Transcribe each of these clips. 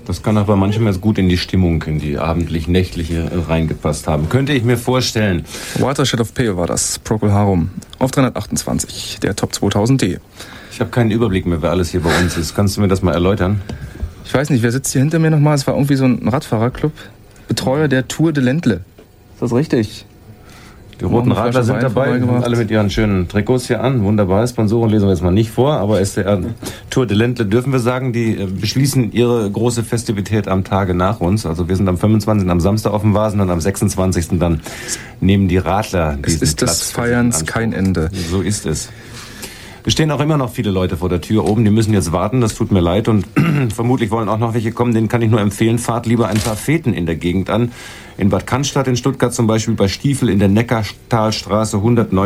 Das kann aber manchmal gut in die Stimmung, in die abendlich-nächtliche reingepasst haben. Könnte ich mir vorstellen. Watershed of Pale war das, Procol Harum. Auf 328, der Top 2000D. Ich habe keinen Überblick mehr, wer alles hier bei uns ist. Kannst du mir das mal erläutern? Ich weiß nicht, wer sitzt hier hinter mir nochmal? Es war irgendwie so ein Radfahrerclub. Betreuer der Tour de Ländle. Ist das richtig? Die roten Radler sind dabei, alle mit ihren schönen Trikots hier an. Wunderbar, Sponsoren lesen wir jetzt mal nicht vor, aber SDR Tour de Ländle dürfen wir sagen, die beschließen ihre große Festivität am Tage nach uns. Also wir sind am 25. am Samstag auf dem Vasen und am 26. dann nehmen die Radler diesen Es ist Platz des Feierns kein Ende. So ist es. Es stehen auch immer noch viele Leute vor der Tür oben, die müssen jetzt warten, das tut mir leid und vermutlich wollen auch noch welche kommen, denen kann ich nur empfehlen, fahrt lieber ein paar Feten in der Gegend an. In Bad Cannstatt in Stuttgart zum Beispiel, bei Stiefel in der Neckartalstraße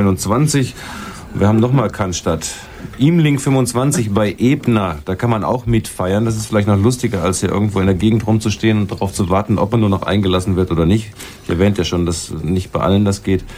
129. Wir haben nochmal Cannstatt. Imling 25 bei Ebner, da kann man auch mitfeiern. Das ist vielleicht noch lustiger, als hier irgendwo in der Gegend rumzustehen und darauf zu warten, ob man nur noch eingelassen wird oder nicht. Ich erwähnte ja schon, dass nicht bei allen das geht.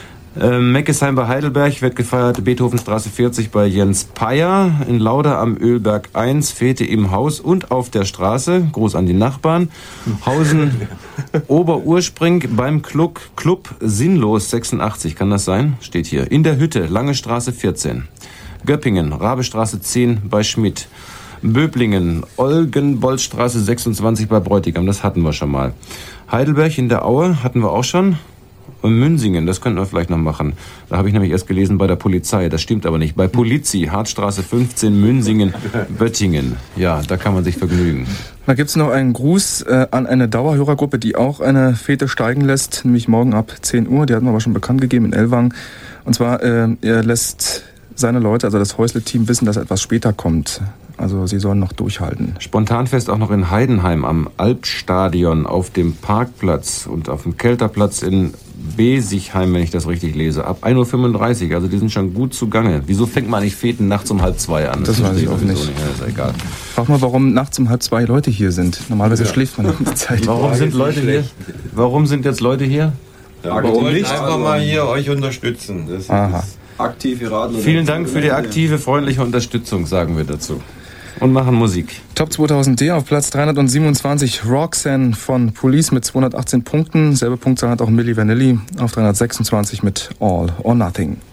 Meckesheim bei Heidelberg wird gefeiert, Beethovenstraße 40 bei Jens Peyer, in Lauda am Ölberg 1, Fete im Haus und auf der Straße, Gruß an die Nachbarn, Hausen Oberurspring beim Club Sinnlos 86, kann das sein? Steht hier. In der Hütte, Lange Straße 14, Göppingen, Rabestraße 10 bei Schmidt, Böblingen, Olgenboldstraße 26 bei Bräutigam, das hatten wir schon mal. Heidelberg in der Aue hatten wir auch schon. Und Münsingen, das könnten wir vielleicht noch machen. Da habe ich nämlich erst gelesen bei der Polizei. Das stimmt aber nicht. Bei Polizi, Hartstraße 15, Münsingen, Böttingen. Ja, da kann man sich vergnügen. Da gibt es noch einen Gruß an eine Dauerhörergruppe, die auch eine Fete steigen lässt. Nämlich morgen ab 10 Uhr. Die hatten wir aber schon bekannt gegeben in Ellwangen. Und zwar, er lässt seine Leute, also das Häusle-Team, wissen, dass er etwas später kommt. Also sie sollen noch durchhalten. Spontanfest auch noch in Heidenheim am Alpstadion, auf dem Parkplatz und auf dem Kelterplatz in Besigheim, wenn ich das richtig lese. Ab 1.35 Uhr, also die sind schon gut zugange. Wieso fängt man nicht Feten nachts um 1:30 auf? Das weiß ich auch nicht. Ja, ist egal. Frag mal, warum nachts um 1:30 Leute hier sind. Normalerweise schläft man die Zeit. Warum sind Leute hier? Warum sind jetzt Leute hier? Ja, wir wollen einfach mal hier euch unterstützen. Das ist aktive Radler. Vielen Dank für die aktive, freundliche Unterstützung, sagen wir dazu. Und machen Musik. Top 2000D auf Platz 327, Roxanne von Police mit 218 Punkten. Selbe Punktzahl hat auch Milli Vanilli auf 326 mit All or Nothing.